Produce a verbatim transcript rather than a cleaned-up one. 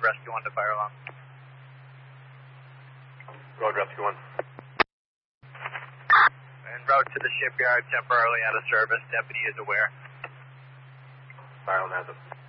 Rescue one to fire alarm. Road Rescue one. En route to the shipyard, temporarily out of service. Deputy is aware. Fire alarm has it.